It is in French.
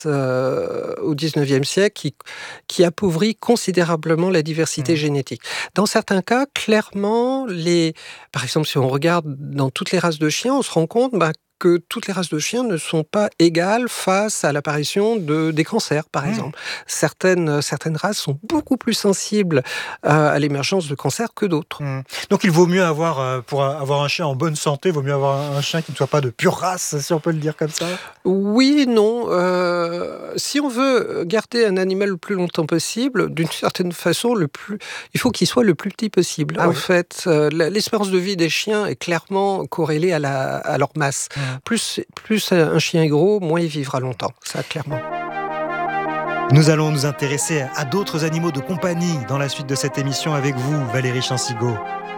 au XIXe siècle qui appauvrit considérablement la diversité génétique. Dans certains cas, clairement, par exemple, si on regarde dans toutes les races de chiens, on se rend compte que toutes les races de chiens ne sont pas égales face à l'apparition des cancers, par exemple. Certaines races sont beaucoup plus sensibles à l'émergence de cancers que d'autres. Donc il vaut mieux pour avoir un chien en bonne santé, il vaut mieux avoir un chien qui ne soit pas de pure race, si on peut le dire comme ça? Oui, non. Si on veut garder un animal le plus longtemps possible, d'une certaine façon, il faut qu'il soit le plus petit possible. En fait, l'espérance de vie des chiens est clairement corrélée à leur masse. Plus un chien est gros, moins il vivra longtemps. Ça, clairement. Nous allons nous intéresser à d'autres animaux de compagnie dans la suite de cette émission avec vous, Valérie Chansigo.